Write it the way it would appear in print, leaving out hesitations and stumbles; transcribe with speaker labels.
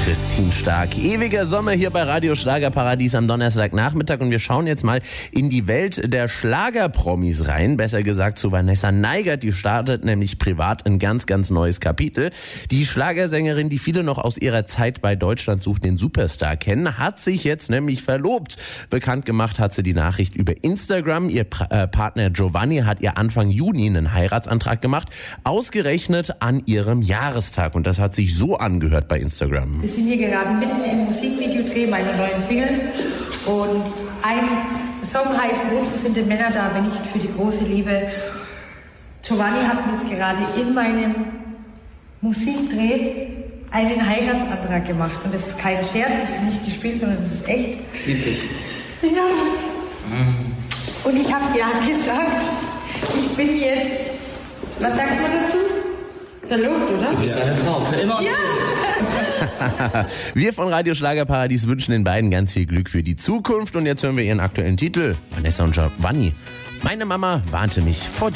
Speaker 1: Christine Stark. Ewiger Sommer hier bei Radio Schlagerparadies am Donnerstagnachmittag und wir schauen jetzt mal in die Welt der Schlagerpromis rein. Besser gesagt zu Vanessa Neigert. Die startet nämlich privat ein ganz, ganz neues Kapitel. Die Schlagersängerin, die viele noch aus ihrer Zeit bei Deutschland sucht den Superstar kennen, hat sich jetzt nämlich verlobt. Bekannt gemacht hat sie die Nachricht über Instagram. Ihr Partner Giovanni hat ihr Anfang Juni einen Heiratsantrag gemacht, ausgerechnet an ihrem Jahrestag. Und das hat sich so angehört bei Instagram.
Speaker 2: Wir sind hier gerade mitten im Musikvideodreh meiner neuen Singles und ein Song heißt Wozu sind denn Männer da, wenn nicht für die große Liebe. Giovanni hat mir jetzt gerade in meinem Musikdreh einen Heiratsantrag gemacht und das ist kein Scherz, das ist nicht gespielt, sondern das ist echt.
Speaker 3: Richtig.
Speaker 2: Ja. Und ich habe ja gesagt, ich bin jetzt, was sagt man dazu? Verlobt, oder?
Speaker 3: Du bist eine Frau, für immer.
Speaker 2: Ja.
Speaker 1: Wir von Radio Schlagerparadies wünschen den beiden ganz viel Glück für die Zukunft und jetzt hören wir ihren aktuellen Titel. Vanessa und Giovanni. Meine Mama warnte mich vor